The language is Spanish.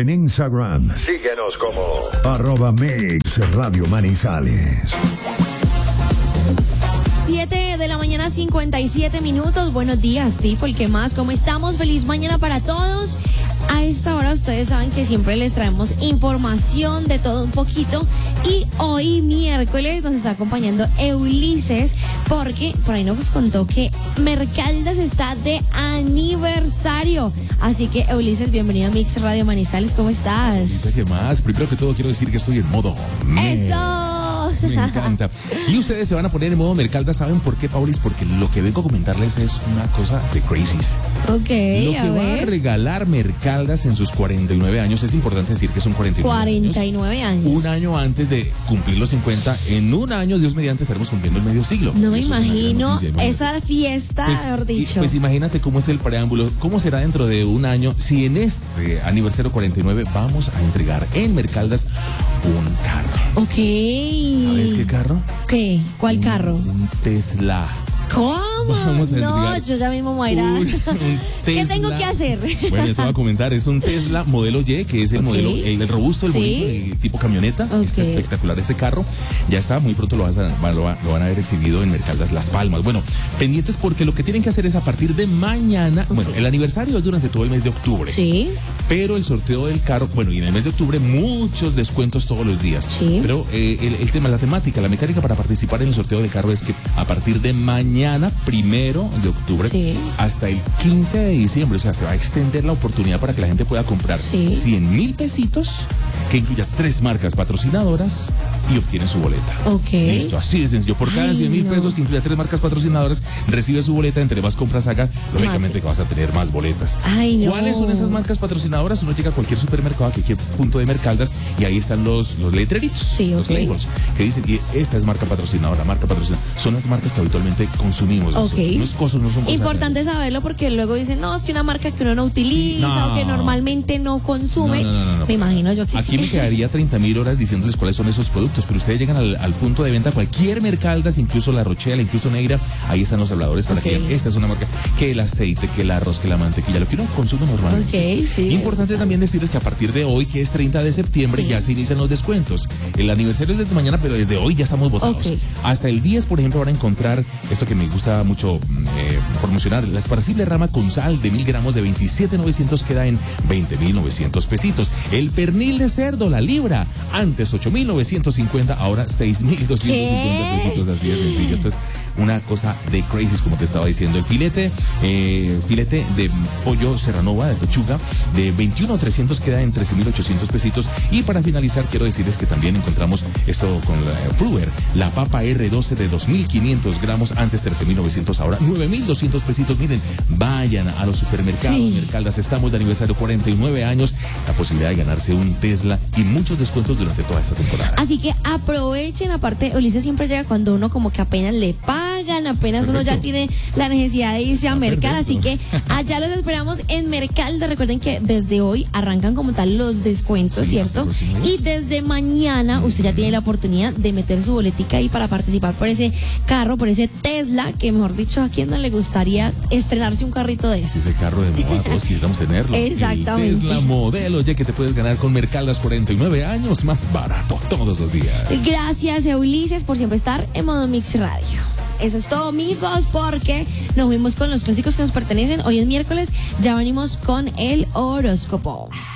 En Instagram, síguenos como @MixRadioManizales. 7 de la mañana, 57 minutos. Buenos días, people. ¿Qué más? ¿Cómo estamos? Feliz mañana para todos. A esta hora ustedes saben que siempre les traemos información de todo un poquito. Y hoy, miércoles, nos está acompañando Ulises, porque por ahí nos contó que Mercaldas está de aniversario. Así que, Ulises, bienvenido a Mix Radio Manizales. ¿Cómo estás? ¿Qué más? Primero que todo quiero decir que estoy en modo ¡Eso! Me encanta. Y ustedes se van a poner en modo Mercaldas. ¿Saben por qué, Paulis? Porque lo que vengo a comentarles es una cosa de crazies. Ok, Lo que a va a ver. Regalar Mercaldas en sus 49 años. Es importante decir que son 49 años. Un año antes de cumplir los 50. En un año, Dios mediante, estaremos cumpliendo el medio siglo. No me Eso es una gran imagino noticia, imagínate. esa fiesta, mejor dicho. Pues imagínate cómo es el preámbulo, cómo será dentro de un año si en este aniversario 49 vamos a entregar en Mercaldas un carro. Ok. ¿Sabes qué carro? ¿Qué? ¿Cuál carro? Un Tesla. ¿Cómo? Vamos a No, entregar yo ya mismo voy a ir a... un ¿Qué Tesla. tengo que hacer? Bueno, ya te voy a comentar, es un Tesla modelo Y, que es el Ok. modelo, el robusto, el Sí. bonito, el tipo camioneta. Ok. Está espectacular ese carro. Ya está, muy pronto lo van a ver exhibido en Mercaldas Las Palmas. Bueno, pendientes porque lo que tienen que hacer es a partir de mañana, bueno, el aniversario es durante todo el mes de octubre. Sí. Pero el sorteo del carro, bueno, y en el mes de octubre muchos descuentos todos los días. Sí. Pero el tema, la temática, la mecánica para participar en el sorteo del carro es que a partir de mañana, 1 de octubre, Sí. hasta el 15 de diciembre, o sea, se va a extender la oportunidad para que la gente pueda comprar Sí. 100,000 pesitos, que incluya 3 marcas patrocinadoras y obtiene su boleta. Ok. Listo, así de sencillo. Por cada Ay, 100,000 no. pesos que incluya 3 marcas patrocinadoras, recibe su boleta. Entre más compras haga, lógicamente que vas a tener más boletas. Ay, no. ¿Cuáles son esas marcas patrocinadoras? Uno llega a cualquier supermercado, a cualquier punto de Mercaldas, y ahí están los letreritos, Sí, los ok. labels, que dicen que esta es marca patrocinadora, marca patrocinadora. Son las marcas que habitualmente consumimos. Ok. No son cosas Importante raras. saberlo porque luego dicen, no, es que una marca que uno no utiliza No. o que normalmente no consume. No. Me imagino yo que Aquí sí. me quedaría 30,000 horas diciéndoles cuáles son esos productos, pero ustedes llegan al punto de venta, cualquier Mercaldas, incluso La Rochela, incluso Neira, ahí están los habladores para Ok. que vean, esta es una marca, que el aceite, que el arroz, que la mantequilla, lo que uno consume normalmente. Ok, sí. Importante también decirles que a partir de hoy, que es 30 de septiembre, Sí. ya se inician los descuentos. El aniversario es desde mañana, pero desde hoy ya estamos votados. Ok. Hasta el 10, por ejemplo, van a encontrar esto que me gusta mucho promocionar, la esparcible rama con sal de 1,000 gramos de 27,900 queda en 20,900 pesitos. El pernil de cerdo, la libra, antes 8,950, ahora 6,250 pesitos, así de sencillo. Esto es una cosa de crazy, como te estaba diciendo. El filete de pollo serranova, de pechuga, de 21,300 queda en 13,800 pesitos. Y para finalizar, quiero decirles que también encontramos esto con la Fruver, la papa R12 de 2,500 gramos, antes 13,900, ahora 9,200 pesitos. Miren, vayan a los supermercados, Sí. Mercaldas, estamos de aniversario, 49 años, la posibilidad de ganarse un Tesla y muchos descuentos durante toda esta temporada. Así que aprovechen, aparte, Ulises siempre llega cuando uno como que apenas le pagan, apenas uno ya Perfecto. tiene la necesidad de irse a mercar, así que perfecto. allá los esperamos en Mercaldas. Recuerden que desde hoy arrancan como tal los descuentos, Sí, hasta ¿cierto? el próximo día. Y desde mañana usted ya tiene la oportunidad de meter su boletica ahí para participar por ese carro, por ese Tesla, que mejor dicho, ¿a quién no le gustaría estrenarse un carrito de Si esos? ese carro de moda, todos quisiéramos tenerlo. Exactamente. El Tesla modelo Y, que te puedes ganar con Mercaldas, 49 años, más barato todos los días. Gracias, Ulises, por siempre estar en Modo Mix Radio. Eso es todo, amigos, porque nos fuimos con los clásicos que nos pertenecen. Hoy es miércoles, ya venimos con el horóscopo.